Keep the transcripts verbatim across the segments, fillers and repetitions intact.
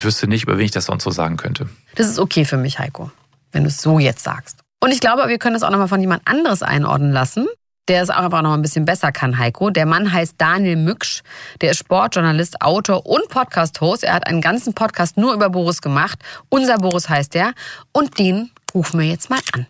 Ich wüsste nicht, über wen ich das sonst so sagen könnte. Das ist okay für mich, Heiko, wenn du es so jetzt sagst. Und ich glaube, wir können das auch nochmal von jemand anderes einordnen lassen, der es auch einfach noch ein bisschen besser kann, Heiko. Der Mann heißt Daniel Mücksch, der ist Sportjournalist, Autor und Podcast-Host. Er hat einen ganzen Podcast nur über Boris gemacht. Unser Boris heißt er. Und den rufen wir jetzt mal an.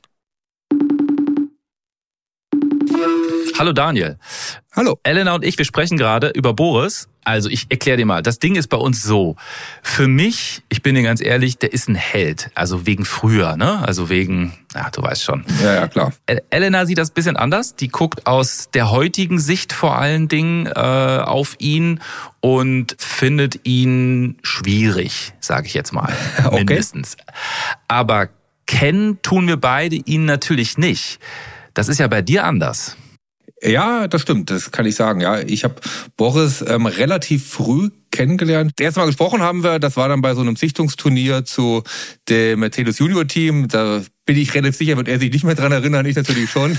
Hallo Daniel. Hallo. Elena und ich, wir sprechen gerade über Boris. Also ich erkläre dir mal, das Ding ist bei uns so. Für mich, ich bin dir ganz ehrlich, der ist ein Held. Also wegen früher, ne? Also wegen, ja, du weißt schon. Ja, ja, klar. Elena sieht das ein bisschen anders. Die guckt aus der heutigen Sicht vor allen Dingen äh, auf ihn und findet ihn schwierig, sage ich jetzt mal. Okay. Mindestens. Aber kennen tun wir beide ihn natürlich nicht. Das ist ja bei dir anders. Ja, das stimmt, das kann ich sagen. Ja, ich habe Boris ähm, relativ früh kennengelernt. Das erste Mal gesprochen haben wir, das war dann bei so einem Sichtungsturnier zu dem Mercedes Junior Team. Da bin ich relativ sicher, wird er sich nicht mehr dran erinnern, ich natürlich schon.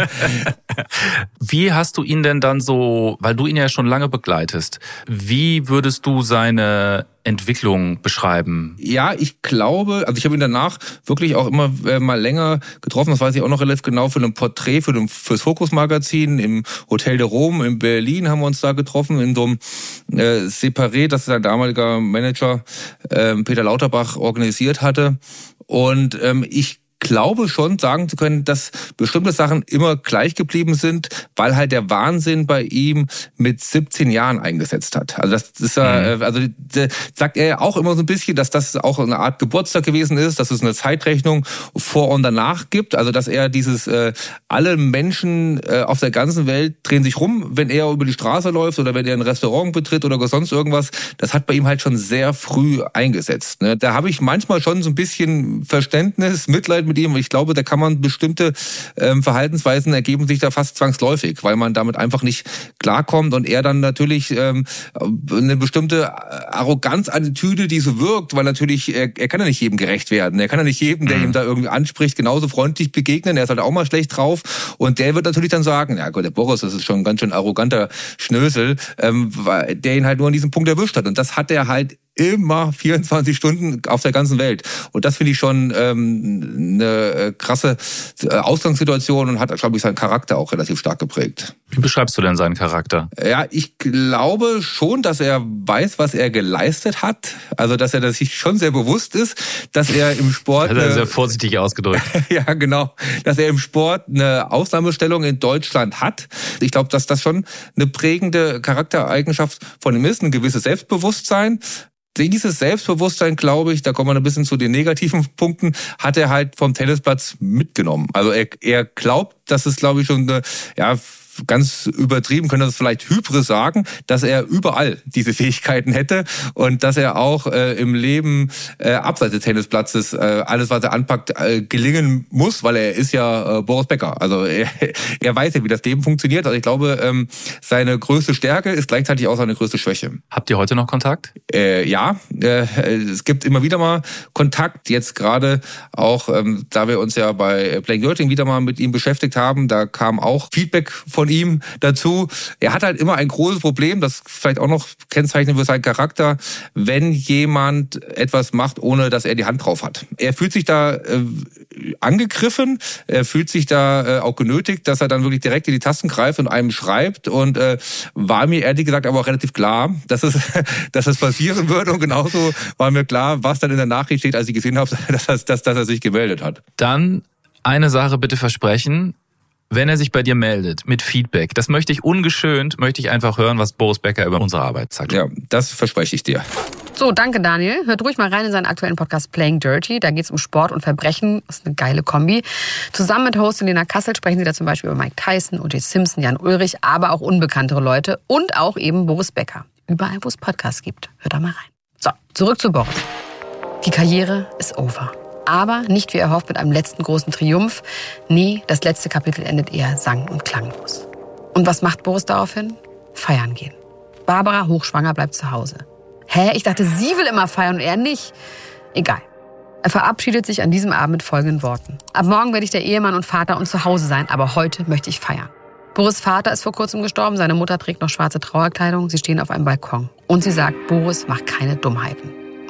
Wie hast du ihn denn dann so, weil du ihn ja schon lange begleitest, wie würdest du seine Entwicklung beschreiben? Ja, ich glaube, also ich habe ihn danach wirklich auch immer äh, mal länger getroffen, das weiß ich auch noch relativ genau, für ein Porträt für den, fürs Fokus-Magazin im Hotel de Rome in Berlin haben wir uns da getroffen, in so einem äh, Separé, das sein damaliger Manager äh, Peter Lauterbach organisiert hatte. Und ähm, ich glaube schon sagen zu können, dass bestimmte Sachen immer gleich geblieben sind, weil halt der Wahnsinn bei ihm mit siebzehn Jahren eingesetzt hat. Also das ist ja, also sagt er ja auch immer so ein bisschen, dass das auch eine Art Geburtstag gewesen ist, dass es eine Zeitrechnung vor und danach gibt. Also dass er dieses, äh, alle Menschen äh, auf der ganzen Welt drehen sich rum, wenn er über die Straße läuft oder wenn er ein Restaurant betritt oder sonst irgendwas. Das hat bei ihm halt schon sehr früh eingesetzt. Ne? Da habe ich manchmal schon so ein bisschen Verständnis, Mitleid mit ihm. Ich glaube, da kann man bestimmte ähm, Verhaltensweisen ergeben sich da fast zwangsläufig, weil man damit einfach nicht klarkommt und er dann natürlich ähm, eine bestimmte Arroganz-Attitüde, die so wirkt, weil natürlich, er, er kann ja nicht jedem gerecht werden. Er kann ja nicht jedem, der mhm. ihm da irgendwie anspricht, genauso freundlich begegnen. Er ist halt auch mal schlecht drauf und der wird natürlich dann sagen, ja Gott, der Boris, das ist schon ein ganz schön arroganter Schnösel, ähm, der ihn halt nur an diesem Punkt erwischt hat. Und das hat er halt immer vierundzwanzig Stunden auf der ganzen Welt. Und das finde ich schon ähm, eine krasse Ausgangssituation und hat, glaube ich, seinen Charakter auch relativ stark geprägt. Wie beschreibst du denn seinen Charakter? Ja, ich glaube schon, dass er weiß, was er geleistet hat. Also, dass er das sich schon sehr bewusst ist, dass er im Sport... Das hat er sehr vorsichtig ausgedrückt. Ja, genau. Dass er im Sport eine Ausnahmestellung in Deutschland hat. Ich glaube, dass das schon eine prägende Charaktereigenschaft von ihm ist, ein gewisses Selbstbewusstsein. Dieses Selbstbewusstsein, glaube ich, da kommen wir ein bisschen zu den negativen Punkten, hat er halt vom Tennisplatz mitgenommen. Also er, er glaubt, dass es, glaube ich, schon eine, ja, ganz übertrieben, könnte das vielleicht Hybris sagen, dass er überall diese Fähigkeiten hätte und dass er auch äh, im Leben äh, abseits des Tennisplatzes äh, alles, was er anpackt, äh, gelingen muss, weil er ist ja äh, Boris Becker. Also er, er weiß ja, wie das Leben funktioniert. Also ich glaube, ähm, seine größte Stärke ist gleichzeitig auch seine größte Schwäche. Habt ihr heute noch Kontakt? Äh, ja, äh, es gibt immer wieder mal Kontakt. Jetzt gerade auch, ähm, da wir uns ja bei Playing Dirty wieder mal mit ihm beschäftigt haben, da kam auch Feedback von von ihm dazu. Er hat halt immer ein großes Problem, das vielleicht auch noch kennzeichnet für seinen Charakter, wenn jemand etwas macht, ohne dass er die Hand drauf hat. Er fühlt sich da äh, angegriffen, er fühlt sich da äh, auch genötigt, dass er dann wirklich direkt in die Tasten greift und einem schreibt und äh, war mir ehrlich gesagt aber auch relativ klar, dass es, dass es passieren würde und genauso war mir klar, was dann in der Nachricht steht, als ich gesehen habe, dass, dass, dass er sich gemeldet hat. Dann eine Sache bitte versprechen. Wenn er sich bei dir meldet mit Feedback, das möchte ich ungeschönt, möchte ich einfach hören, was Boris Becker über unsere Arbeit sagt. Ja, das verspreche ich dir. So, danke Daniel. Hört ruhig mal rein in seinen aktuellen Podcast Playing Dirty. Da geht es um Sport und Verbrechen. Das ist eine geile Kombi. Zusammen mit Hostin Lena Kassel sprechen sie da zum Beispiel über Mike Tyson, O J Simpson, Jan Ulrich, aber auch unbekanntere Leute und auch eben Boris Becker. Überall, wo es Podcasts gibt. Hört da mal rein. So, zurück zu Boris. Die Karriere ist over. Aber nicht wie erhofft mit einem letzten großen Triumph. Nee, das letzte Kapitel endet eher sang- und klanglos. Und was macht Boris daraufhin? Feiern gehen. Barbara, hochschwanger, bleibt zu Hause. Hä? Ich dachte, sie will immer feiern und er nicht. Egal. Er verabschiedet sich an diesem Abend mit folgenden Worten. Ab morgen werde ich der Ehemann und Vater und zu Hause sein, aber heute möchte ich feiern. Boris' Vater ist vor kurzem gestorben, seine Mutter trägt noch schwarze Trauerkleidung, sie stehen auf einem Balkon. Und sie sagt, Boris, mach keine Dummheiten.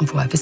und woher